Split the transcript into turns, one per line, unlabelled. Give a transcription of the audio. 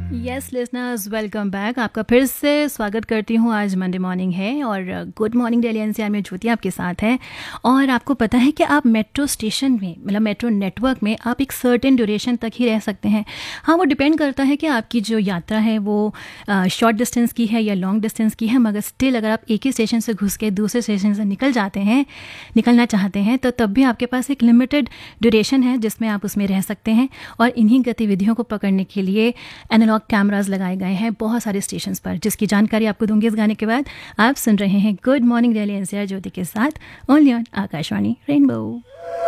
Yes listeners, welcome back. आपका फिर से स्वागत करती हूँ। आज मंडे मॉर्निंग है और गुड मॉर्निंग दिल्ली एनसीआर में ज्योति आपके साथ है। और आपको पता है कि आप मेट्रो स्टेशन में, मतलब मेट्रो नेटवर्क में, आप एक सर्टेन ड्यूरेशन तक ही रह सकते हैं। हाँ, वो डिपेंड करता है कि आपकी जो यात्रा है वो शॉर्ट डिस्टेंस की है या लॉन्ग डिस्टेंस की है, मगर स्टिल अगर आप एक ही स्टेशन से घुस के दूसरे स्टेशन से निकलना चाहते हैं तो तब भी आपके पास एक लिमिटेड ड्यूरेशन है जिसमें आप उसमें रह सकते हैं। और इन्हीं गतिविधियों को पकड़ने के लिए एनालॉग कैमरास लगाए गए हैं बहुत सारे स्टेशंस पर, जिसकी जानकारी आपको दूंगी इस गाने के बाद। आप सुन रहे हैं गुड मॉर्निंग दिल्ली एनसीआर ज्योति के साथ, ओनली ऑन आकाशवाणी रेनबो।